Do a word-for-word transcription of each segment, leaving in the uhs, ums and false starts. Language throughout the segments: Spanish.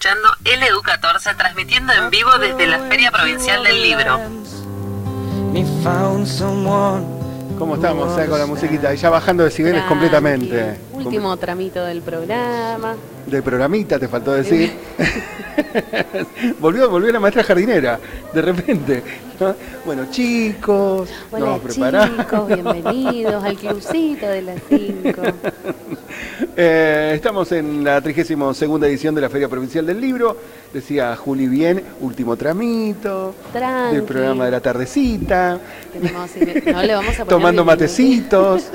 escuchando L U catorce transmitiendo en vivo desde la Feria Provincial del Libro. ¿Cómo estamos eh, con la musiquita? Ya bajando decibeles completamente. Último tramito del programa. Del programita, te faltó decir. volvió, volvió la maestra jardinera, de repente. ¿No? Bueno, chicos, hola, nos preparamos. Chicos, bienvenidos al clubcito de las cinco. eh, estamos en la trigésima segunda edición de la Feria Provincial del Libro. Decía Juli bien, último tramito. Tranqui. Del programa de la tardecita. Tenemos, no le vamos a poner tomando bienvenido. Matecitos.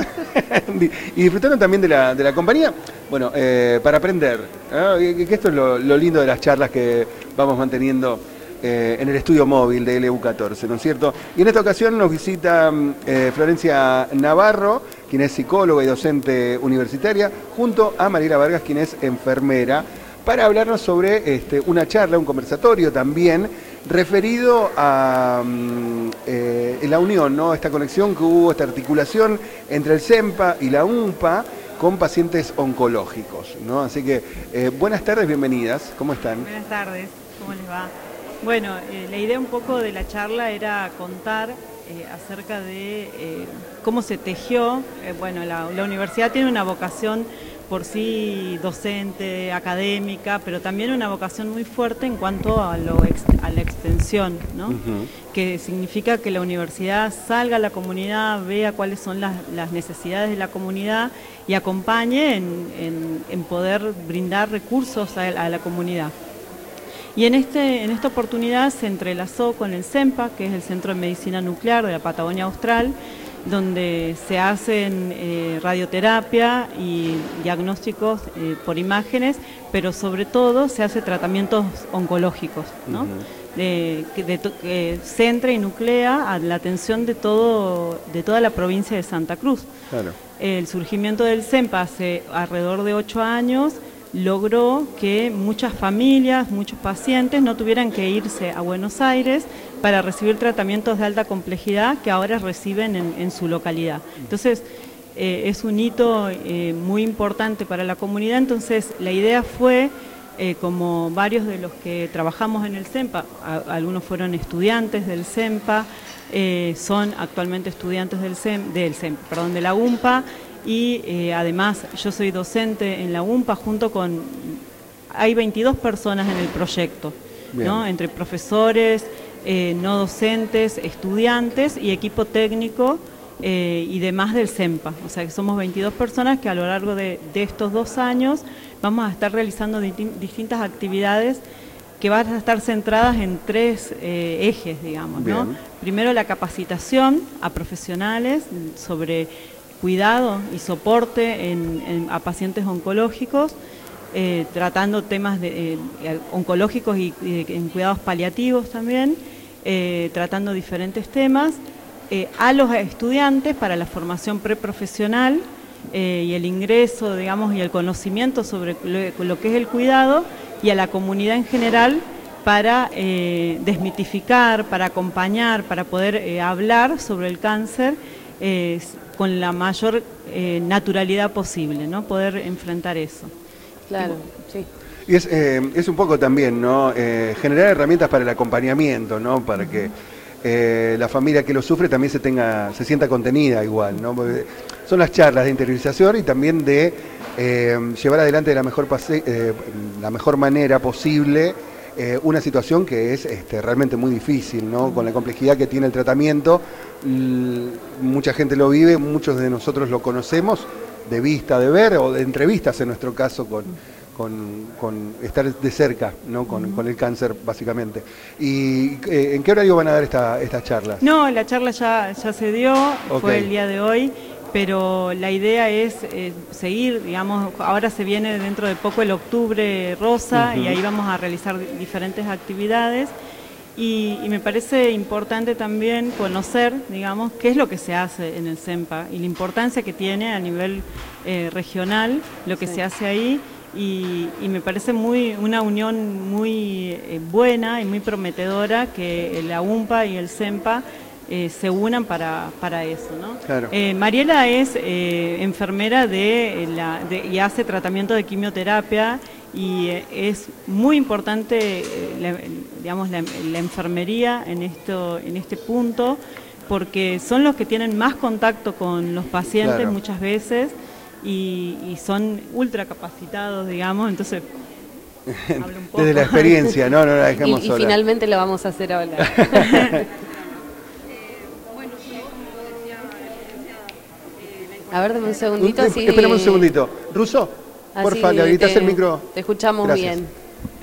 Y disfrutando también de la, de la compañía. Bueno, eh, para aprender, ¿no? que, que esto es lo, lo lindo de las charlas que vamos manteniendo eh, en el estudio móvil de L U catorce, ¿no es cierto? Y en esta ocasión nos visita eh, Florencia Navarro, quien es psicóloga y docente universitaria, junto a Mariela Vargas, quien es enfermera, para hablarnos sobre este, una charla, un conversatorio también, referido a eh, la unión, ¿no? Esta conexión que hubo, esta articulación entre el SEMPA y la UMPA, con pacientes oncológicos, ¿no? Así que, eh, buenas tardes, bienvenidas, ¿cómo están? Buenas tardes, ¿cómo les va? Bueno, eh, la idea un poco de la charla era contar eh, acerca de eh, cómo se tejió. Eh, bueno, la, la universidad tiene una vocación por sí docente, académica, pero también una vocación muy fuerte en cuanto a, lo ex, a la extensión, ¿no? Uh-huh. Que significa que la universidad salga a la comunidad, vea cuáles son las, las necesidades de la comunidad y acompañe en, en, en poder brindar recursos a, a la comunidad. Y en, este, en esta oportunidad se entrelazó con el SEMPA, que es el Centro de Medicina Nuclear de la Patagonia Austral, donde se hacen eh, radioterapia y diagnósticos eh, por imágenes, pero sobre todo se hace tratamientos oncológicos, ¿no? Uh-huh. de, de, que centra y nuclea a la atención de, todo, de toda la provincia de Santa Cruz. Claro. El surgimiento del SEMPA hace alrededor de ocho años logró que muchas familias, muchos pacientes no tuvieran que irse a Buenos Aires para recibir tratamientos de alta complejidad que ahora reciben en, en su localidad. Entonces, eh, es un hito eh, muy importante para la comunidad. Entonces, la idea fue, eh, como varios de los que trabajamos en el SEMPA, a, algunos fueron estudiantes del SEMPA, eh, son actualmente estudiantes del SEM, del SEM, perdón, de la UMPA, y eh, además yo soy docente en la UMPA junto con, hay veintidós personas en el proyecto, ¿no? Entre profesores, eh, no docentes, estudiantes y equipo técnico eh, y demás del SEMPA. O sea que somos veintidós personas que a lo largo de, de estos dos años vamos a estar realizando distintas actividades que van a estar centradas en tres eh, ejes, digamos, ¿no? Primero, la capacitación a profesionales sobre cuidado y soporte en, en, a pacientes oncológicos, eh, tratando temas de, eh, oncológicos y, y en cuidados paliativos también, eh, tratando diferentes temas, eh, a los estudiantes para la formación preprofesional eh, y el ingreso, digamos, y el conocimiento sobre lo, lo que es el cuidado, y a la comunidad en general para eh, desmitificar, para acompañar, para poder eh, hablar sobre el cáncer eh, con la mayor eh, naturalidad posible, ¿no? Poder enfrentar eso. Claro, sí. Y es, eh, es un poco también, ¿no? Eh, generar herramientas para el acompañamiento, ¿no? Para que eh, la familia que lo sufre también se tenga, se sienta contenida igual, ¿no? Porque son las charlas de interiorización y también de eh, llevar adelante de la mejor, pase, eh, la mejor manera posible eh, una situación que es este, realmente muy difícil, ¿no? Con la complejidad que tiene el tratamiento. Mucha gente lo vive, muchos de nosotros lo conocemos de vista, de ver o de entrevistas en nuestro caso con, con, con estar de cerca, ¿no? con, con el cáncer básicamente. ¿Y eh, en qué horario van a dar esta, estas charlas? No, la charla ya, ya se dio, okay. Fue el día de hoy, pero la idea es eh, seguir, digamos, ahora se viene dentro de poco el octubre rosa, uh-huh. Y ahí vamos a realizar diferentes actividades. Y, y me parece importante también conocer, digamos, qué es lo que se hace en el SEMPA y la importancia que tiene a nivel eh, regional, lo que sí. se hace ahí, y, y me parece muy una unión muy eh, buena y muy prometedora que la UMPA y el SEMPA eh, se unan para, para eso, ¿no? Claro. Eh, Mariela es eh, enfermera de la, de, y hace tratamiento de quimioterapia y eh, es muy importante, eh, la, digamos, la, la enfermería en, esto, en este punto, porque son los que tienen más contacto con los pacientes claro. muchas veces y, y son ultra capacitados, digamos, entonces... hablo un poco. Desde la experiencia, no, no la dejamos y, y sola. finalmente lo vamos a hacer ahora. A ver, dame un segundito. Un, así... Esperamos un segundito. Russo, porfa, le habilitas el micro. Te escuchamos Gracias. bien.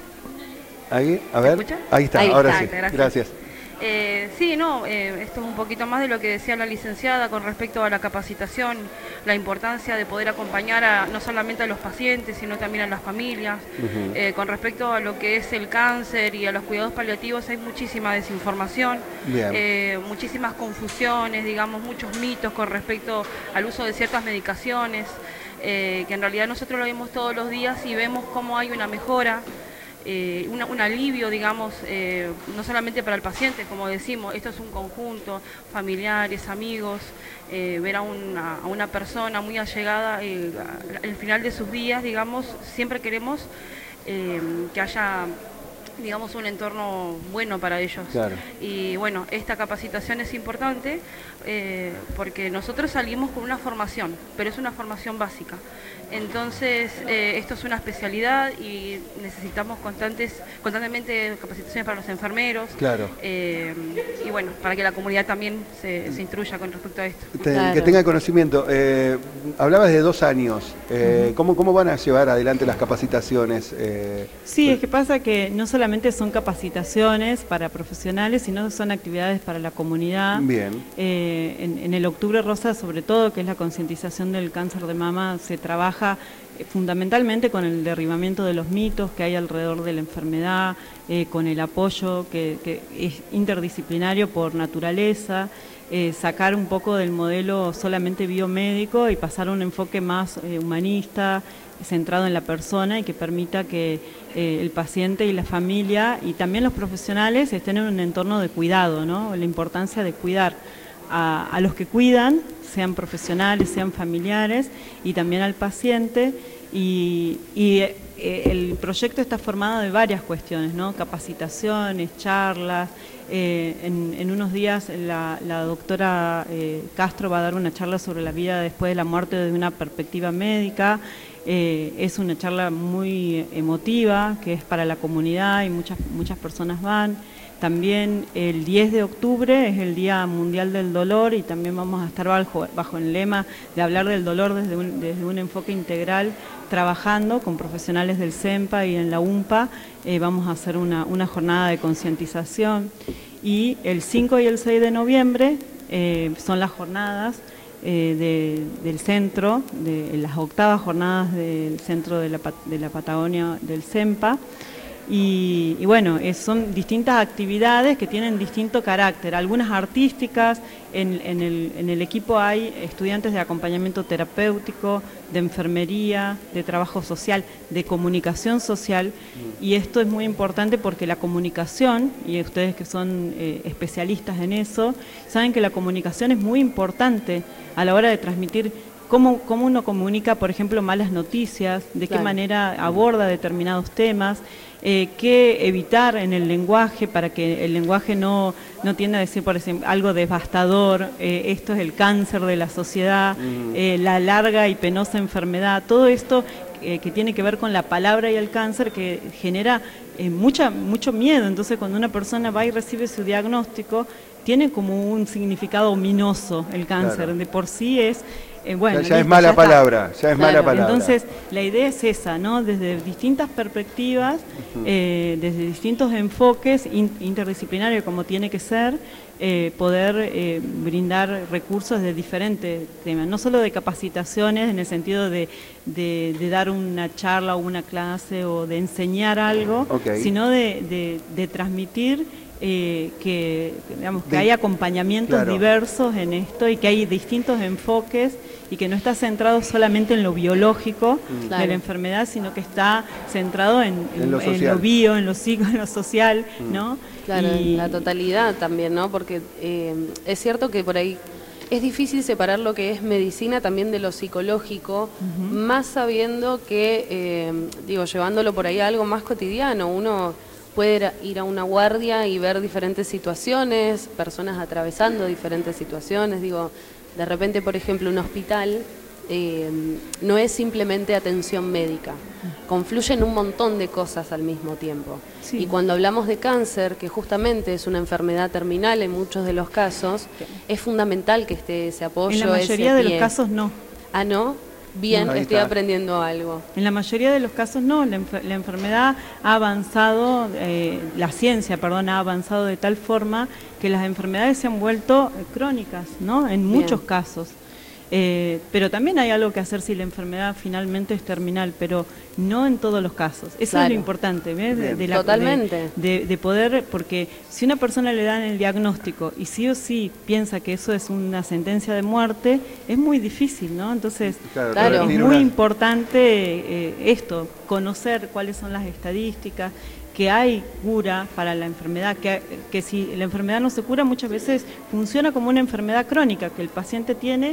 Ahí, a ver. Ahí está, Ahí ahora está, sí. Gracias. Gracias. Eh, sí, no, eh, esto es un poquito más de lo que decía la licenciada con respecto a la capacitación, la importancia de poder acompañar a, no solamente a los pacientes, sino también a las familias. Uh-huh. eh, con respecto a lo que es el cáncer y a los cuidados paliativos hay muchísima desinformación, eh, muchísimas confusiones, digamos, muchos mitos con respecto al uso de ciertas medicaciones, eh, que en realidad nosotros lo vemos todos los días y vemos cómo hay una mejora. Eh, una, un alivio, digamos, eh, no solamente para el paciente, como decimos, esto es un conjunto, familiares, amigos, eh, ver a una, a una persona muy allegada, eh, al final de sus días, digamos, siempre queremos eh, que haya, digamos, un entorno bueno para ellos. Claro. Y bueno, esta capacitación es importante eh, porque nosotros salimos con una formación, pero es una formación básica. Entonces, eh, esto es una especialidad y necesitamos constantes, constantemente capacitaciones para los enfermeros. Claro. Eh, y bueno, para que la comunidad también se, se instruya con respecto a esto. Te, claro. Que tenga conocimiento. Eh, hablabas de dos años. Eh, uh-huh. ¿cómo, ¿Cómo van a llevar adelante las capacitaciones? Eh, sí, es que pasa que no solamente son capacitaciones para profesionales, sino que son actividades para la comunidad. Bien. Eh, en, en el Octubre Rosa, sobre todo, que es la concientización del cáncer de mama, se trabaja fundamentalmente con el derribamiento de los mitos que hay alrededor de la enfermedad, eh, con el apoyo que, que es interdisciplinario por naturaleza, eh, sacar un poco del modelo solamente biomédico y pasar a un enfoque más eh, humanista, centrado en la persona y que permita que eh, el paciente y la familia y también los profesionales estén en un entorno de cuidado, ¿no? La importancia de cuidar a, a los que cuidan, sean profesionales, sean familiares, y también al paciente. Y, y eh, el proyecto está formado de varias cuestiones, ¿no? Capacitaciones, charlas. Eh, en, en unos días la, la doctora eh, Castro va a dar una charla sobre la vida después de la muerte desde una perspectiva médica. Eh, es una charla muy emotiva, que es para la comunidad y muchas, muchas personas van. También el diez de octubre es el Día Mundial del Dolor y también vamos a estar bajo, bajo el lema de hablar del dolor desde un, desde un enfoque integral, trabajando con profesionales del CEMPA y en la UMPA. Eh, vamos a hacer una, una jornada de concientización. Y el cinco y el seis de noviembre eh, son las jornadas eh, de, del centro, de las octavas jornadas del centro de la, de la Patagonia del CEMPA. Y, y bueno, es, son distintas actividades que tienen distinto carácter, algunas artísticas. En, en, el, en el equipo hay estudiantes de acompañamiento terapéutico, de enfermería, de trabajo social, de comunicación social, y esto es muy importante porque la comunicación, y ustedes que son eh, especialistas en eso, saben que la comunicación es muy importante a la hora de transmitir. Cómo, cómo uno comunica, por ejemplo, malas noticias, de claro. qué manera aborda determinados temas, eh, qué evitar en el lenguaje para que el lenguaje no, no tienda a decir, por ejemplo, algo devastador, eh, esto es el cáncer de la sociedad, uh-huh. eh, la larga y penosa enfermedad, todo esto eh, que tiene que ver con la palabra y el cáncer que genera eh, mucha, mucho miedo. Entonces, cuando una persona va y recibe su diagnóstico, tiene como un significado ominoso el cáncer, claro. de por sí es... Eh, bueno, ya, ya listo, es mala ya palabra, ya es claro, mala palabra. Entonces, la idea es esa, ¿no? Desde distintas perspectivas, uh-huh. eh, desde distintos enfoques in, interdisciplinarios, como tiene que ser, eh, poder eh, brindar recursos de diferentes temas, no solo de capacitaciones en el sentido de, de, de dar una charla o una clase o de enseñar algo, okay. sino de, de, de transmitir Eh, que, digamos, que hay acompañamientos claro. diversos en esto y que hay distintos enfoques y que no está centrado solamente en lo biológico mm. claro. de la enfermedad, sino que está centrado en, en, en, lo, en lo bio, en lo psico, en lo social, mm. ¿no? Claro, y, en la totalidad también, ¿no? Porque eh, es cierto que por ahí es difícil separar lo que es medicina también de lo psicológico, uh-huh. más sabiendo que, eh, digo, llevándolo por ahí a algo más cotidiano, uno puede ir a una guardia y ver diferentes situaciones, personas atravesando diferentes situaciones, digo, de repente, por ejemplo, un hospital eh, no es simplemente atención médica, confluyen un montón de cosas al mismo tiempo. Sí. Y cuando hablamos de cáncer, que justamente es una enfermedad terminal en muchos de los casos, sí. es fundamental que esté ese apoyo. En la mayoría de los casos no. Ah, ¿no? Bien, no, estoy está. aprendiendo algo. En la mayoría de los casos no, la, enfer la enfermedad ha avanzado, eh, la ciencia, perdón, ha avanzado de tal forma que las enfermedades se han vuelto crónicas, ¿no? En Bien. muchos casos. Eh, pero también hay algo que hacer si la enfermedad finalmente es terminal, pero no en todos los casos. Eso claro. es lo importante, ¿ves? De, de la, Totalmente. De, de, de poder, porque si una persona le dan el diagnóstico y sí o sí piensa que eso es una sentencia de muerte, es muy difícil, ¿no? Entonces, claro, claro. es muy importante eh, esto, conocer cuáles son las estadísticas, que hay cura para la enfermedad, que, que si la enfermedad no se cura muchas veces funciona como una enfermedad crónica que el paciente tiene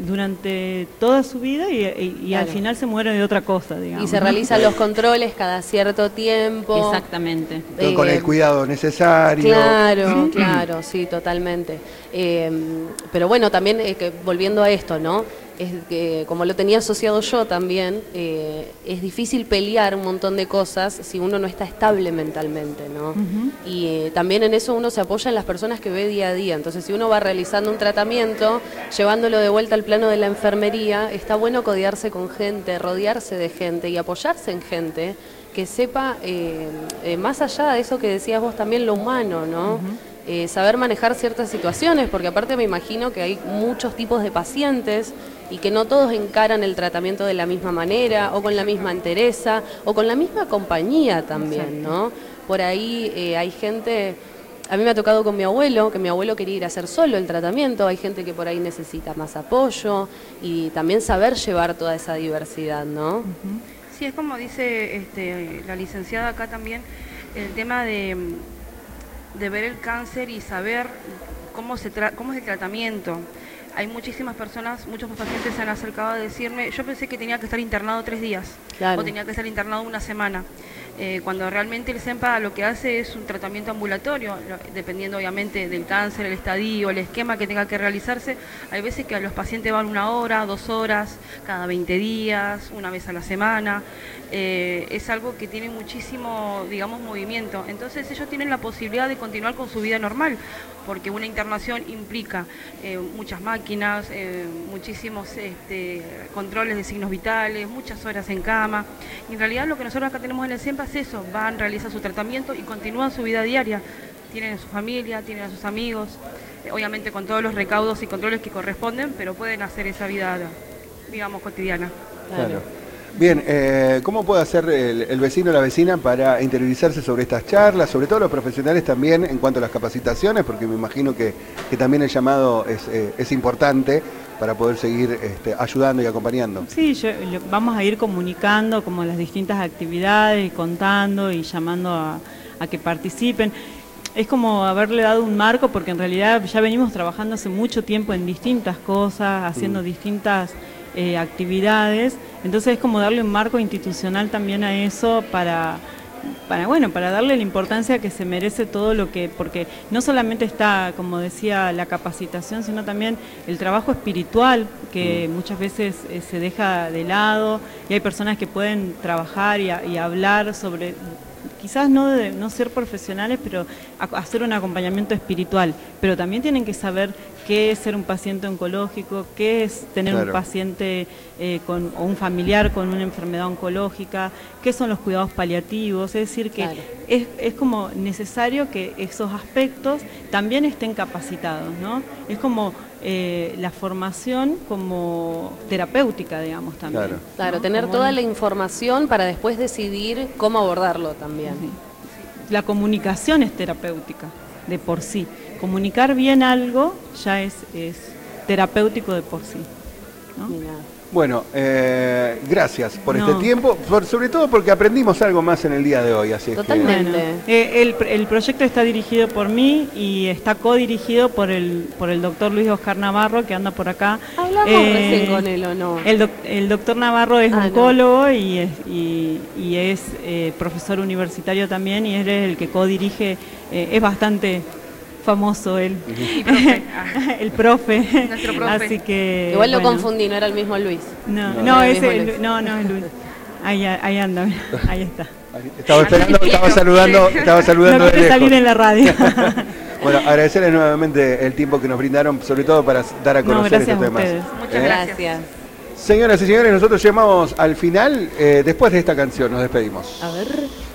durante toda su vida y, y, y claro. al final se muere de otra cosa, digamos. Y se realizan los controles cada cierto tiempo. Exactamente. Eh, con el cuidado necesario. Claro, claro, sí, totalmente. Eh, pero bueno, también eh, que, volviendo a esto, ¿no? Es que, como lo tenía asociado yo también, eh, es difícil pelear un montón de cosas si uno no está estable mentalmente, ¿no? Uh-huh. Y eh, también en eso uno se apoya en las personas que ve día a día. Entonces, si uno va realizando un tratamiento, llevándolo de vuelta al plano de la enfermería, está bueno codearse con gente, rodearse de gente y apoyarse en gente que sepa, eh, eh, más allá de eso que decías vos también, lo humano, ¿no? Uh-huh. Eh, saber manejar ciertas situaciones, porque aparte me imagino que hay muchos tipos de pacientes y que no todos encaran el tratamiento de la misma manera, o con la misma entereza, o con la misma compañía también, ¿no? Por ahí eh, hay gente, a mí me ha tocado con mi abuelo, que mi abuelo quería ir a hacer solo el tratamiento, hay gente que por ahí necesita más apoyo, y también saber llevar toda esa diversidad, ¿no? Uh-huh. Sí, es como dice este, la licenciada acá también, el tema de... de ver el cáncer y saber cómo se tra cómo es el tratamiento. Hay muchísimas personas, muchos pacientes se han acercado a decirme, yo pensé que tenía que estar internado tres días, claro. o tenía que estar internado una semana, eh, cuando realmente el SEMPA lo que hace es un tratamiento ambulatorio, dependiendo obviamente del cáncer, el estadio, el esquema que tenga que realizarse. Hay veces que a los pacientes van una hora, dos horas, cada veinte días, una vez a la semana. Eh, es algo que tiene muchísimo, digamos, movimiento. Entonces ellos tienen la posibilidad de continuar con su vida normal, porque una internación implica eh, muchas máquinas, eh, muchísimos este, controles de signos vitales, muchas horas en cama. Y en realidad lo que nosotros acá tenemos en el SEMPA es eso, van, realizan su tratamiento y continúan su vida diaria. Tienen a su familia, tienen a sus amigos, eh, obviamente con todos los recaudos y controles que corresponden, pero pueden hacer esa vida, digamos, cotidiana. Claro. Bien, eh, ¿cómo puede hacer el, el vecino o la vecina para interiorizarse sobre estas charlas, sobre todo los profesionales también en cuanto a las capacitaciones, porque me imagino que, que también el llamado es, eh, es importante para poder seguir este, ayudando y acompañando? Sí, yo, yo, vamos a ir comunicando como las distintas actividades, contando y llamando a, a que participen. Es como haberle dado un marco, porque en realidad ya venimos trabajando hace mucho tiempo en distintas cosas, haciendo mm. distintas Eh, actividades, entonces es como darle un marco institucional también a eso para, para, bueno, para darle la importancia que se merece todo lo que, porque no solamente está, como decía, la capacitación, sino también el trabajo espiritual, que mm. muchas veces eh, se deja de lado, y hay personas que pueden trabajar y, a, y hablar sobre, quizás no de no ser profesionales, pero a, hacer un acompañamiento espiritual, pero también tienen que saber qué es ser un paciente oncológico, qué es tener claro. un paciente eh, con, o un familiar con una enfermedad oncológica, qué son los cuidados paliativos, es decir, que claro. es, es como necesario que esos aspectos también estén capacitados, ¿no? Es como eh, la formación como terapéutica, digamos, también. Claro, claro, ¿no? tener como toda un... la información para después decidir cómo abordarlo también. Sí. La comunicación es terapéutica, de por sí. Comunicar bien algo ya es, es terapéutico de por sí, ¿no? Mira. Bueno, eh, gracias por No. este tiempo, por, sobre todo porque aprendimos algo más en el día de hoy. Así es que- Totalmente. Bueno, eh, el, el proyecto está dirigido por mí y está codirigido por el, por el doctor Luis Oscar Navarro, que anda por acá. Hablamos Eh, recién con él, ¿o no? El, doc- el doctor Navarro es Ah, no. oncólogo y es, y, y es eh, profesor universitario también, y él es el que codirige, eh, es bastante famoso él, Y profe. Ah. el profe. Nuestro profe. Así que Igual lo bueno. confundí, no era el mismo Luis. No, No, no, no, el es mismo el- Luis. no, no es Luis. Ahí, ahí anda, mira, ahí está. Estaba esperando, estaba saludando, estaba saludando No de quiere lejos. salir en la radio. Bueno, agradecerles nuevamente el tiempo que nos brindaron, sobre todo para dar a No, conocer gracias estos a temas. ustedes. Muchas ¿Eh? gracias. Gracias. Señoras y señores, nosotros llegamos al final. Eh, después de esta canción nos despedimos. A ver.